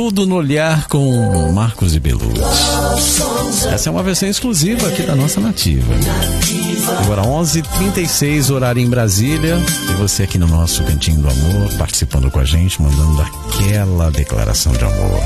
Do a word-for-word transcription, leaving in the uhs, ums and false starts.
Tudo no Olhar com Marcos e Belucci. Essa é uma versão exclusiva aqui da nossa Nativa. Agora onze e trinta e seis, horário em Brasília. E você aqui no nosso Cantinho do Amor, participando com a gente, mandando aquela declaração de amor.